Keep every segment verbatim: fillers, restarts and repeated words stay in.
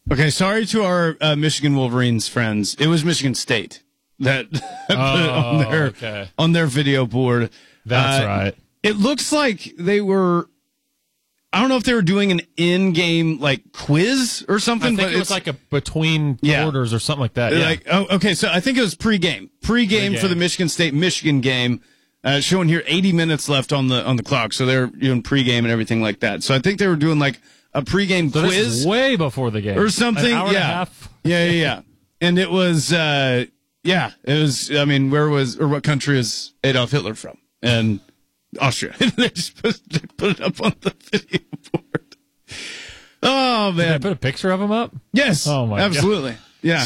Okay, sorry to our uh, Michigan Wolverines friends. It was Michigan State that put it on their okay. on their video board. That's uh, right. It looks like they were. I don't know if they were doing an in-game like quiz or something. I think but it was it's, like a between Yeah. quarters or something like that. Yeah. Like, oh, okay, so I think it was pregame, pregame Pre-game. for the Michigan State Michigan game. Uh, showing here eighty minutes left on the on the clock, so they're doing pregame and everything like that. So I think they were doing like a pregame so this quiz is way before the game or something. An hour and a yeah, half. yeah, yeah, yeah. And it was, uh, yeah, it was. I mean, where was or what country is Adolf Hitler from? And Austria. They just put, they put it up on the video board. Oh Did man! they put a picture of him up? Yes. Oh my absolutely. God. Yeah.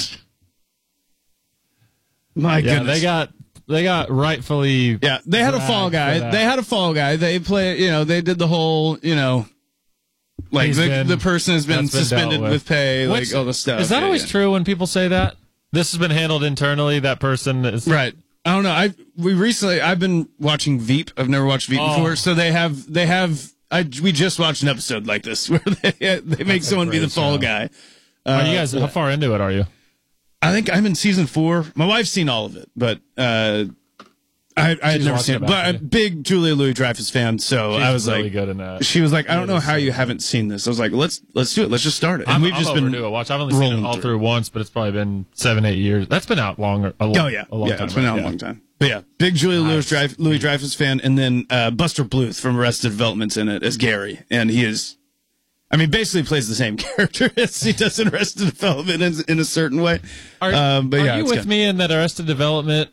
My Yeah, goodness. they got they got rightfully. Yeah, they had a dragged fall for guy. that. They had a fall guy. They play. You know, they did the whole. You know, like He's the, been- the person has been that's been suspended dealt with. with. pay, Which- like all the stuff. Is that Yeah, always yeah. true when people say that? This has been handled internally. That person is Right. I don't know. I we recently I've been watching Veep. I've never watched Veep Oh. before. So they have they have. I we just watched an episode like this where they they make a someone be the great fall show. guy. Are you Uh, guys? How far into it are you? I think I'm in season four. My wife's seen all of it, but uh, I, I had She's never watching seen it. it But back I'm to a you. big Julia Louis-Dreyfus fan, so She's I was really like, good in that. she was like, I don't know is how so you good. haven't seen this. I was like, let's let's do it. Let's just start it. And I'm, we've I'm just been overdue a watch. I've only seen it rolling all through. through once, but it's probably been seven, eight years. That's been out longer. A long, Oh yeah, a long yeah, time. it's been right? out a Yeah. long time. But yeah, big Julia Nice. Louis Louis Dreyfus fan, and then uh, Buster Bluth from Arrested Development's in it as Gary, and he is, I mean, basically plays the same character as he does in Arrested Development in, in a certain way. Are, um, but are yeah, you it's with good. me in that Arrested Development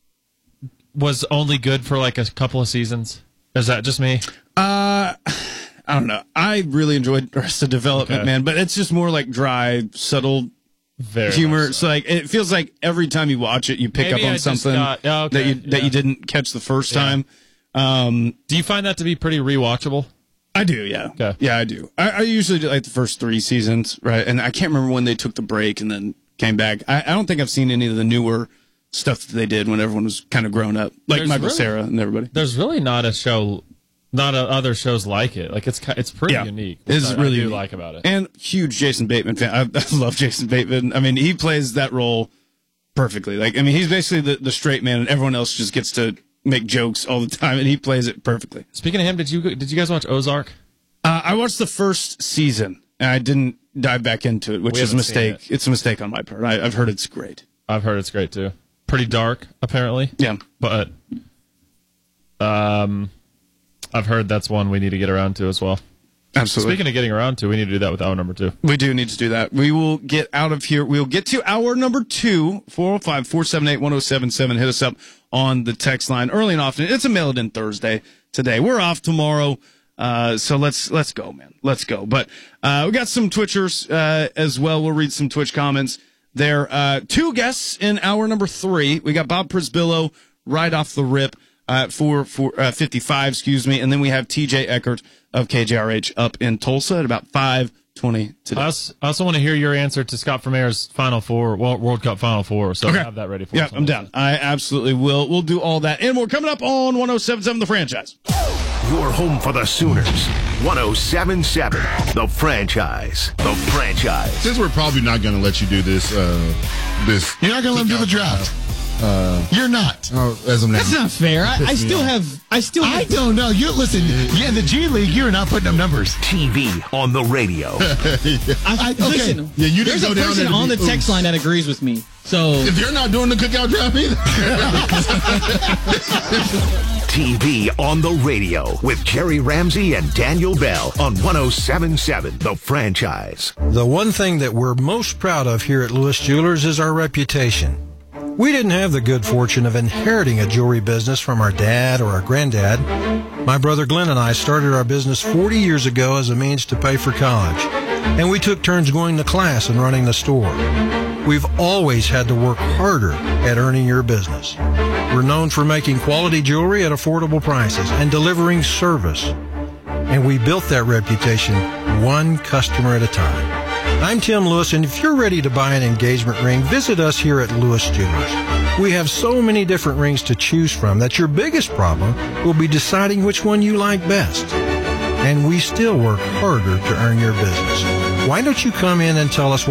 was only good for like a couple of seasons? Is that just me? Uh, I don't know. I really enjoyed Arrested Development, Okay. man, but it's just more like dry, subtle Very humor. much So like, it feels like every time you watch it, you pick Maybe up on I just something got- yeah, okay, that you that yeah. you didn't catch the first Yeah. time. Um, Do you find that to be pretty rewatchable? I do, yeah. Okay. Yeah, I do. I, I usually do like the first three seasons, right? And I can't remember when they took the break and then came back. I, I don't think I've seen any of the newer stuff that they did when everyone was kind of grown up, like There's Michael really- Cera and everybody. There's really not a show, not a, other shows like it. Like it's ki- it's pretty Yeah. unique. It's I, really I do unique. like about it. And huge Jason Bateman fan. I, I love Jason Bateman. I mean, he plays that role perfectly. Like, I mean, he's basically the, the straight man, and everyone else just gets to make jokes all the time, and he plays it perfectly. Speaking of him, did you did you guys watch Ozark? Uh, I watched the first season, and I didn't dive back into it, which We is a haven't seen mistake. It's a mistake on my part. I, I've heard it's great. I've heard it's great too. Pretty dark, apparently. Yeah. But um, I've heard that's one we need to get around to as well. Absolutely. Speaking of getting around to, we need to do that with hour number two. We do need to do that. We will get out of here. We'll get to hour number two, four oh five, four seven eight, one oh seven seven. Hit us up on the text line early and often. It's a mail it in Thursday today. We're off tomorrow. Uh, so let's, let's go, man. Let's go. But, uh, we got some Twitchers, uh, as well. We'll read some Twitch comments there. Uh, two guests in hour number three. We got Bob Prisbillo right off the rip, uh, at four, four, uh, fifty-five, excuse me. And then we have T J Eckert of K J R H up in Tulsa at about five twenty today. I also, I also want to hear your answer to Scott Vermeer's Final Four, World World Cup Final Four. So Okay. have that ready for Yeah, us. I'm down. I absolutely will. We'll do all that and more coming up on one oh seven point seven The Franchise. Your home for the Sooners. one oh seven point seven The Franchise. The Franchise. Since we're probably not going to let you do this, uh, this. You're not going to let him do the draft. Uh, You're not. oh, as of now. That's not fair. I, I still have. I still. I Have, don't know. You listen. Yeah, in the G League, you're not putting up numbers. T V on the radio. I, I- okay. Listen. Yeah, you didn't there's go a down person there to on be- the text oops. line that agrees with me. So If you're not doing the cookout draft either. T V on the radio with Jerry Ramsey and Daniel Bell on one oh seven point seven The Franchise. The one thing that we're most proud of here at Lewis Jewelers is our reputation. We didn't have the good fortune of inheriting a jewelry business from our dad or our granddad. My brother Glenn and I started our business forty years ago as a means to pay for college, and we took turns going to class and running the store. We've always had to work harder at earning your business. We're known for making quality jewelry at affordable prices and delivering service. And we built that reputation one customer at a time. I'm Tim Lewis, and if you're ready to buy an engagement ring, visit us here at Lewis Jewelers. We have so many different rings to choose from that your biggest problem will be deciding which one you like best. And we still work harder to earn your business. Why don't you come in and tell us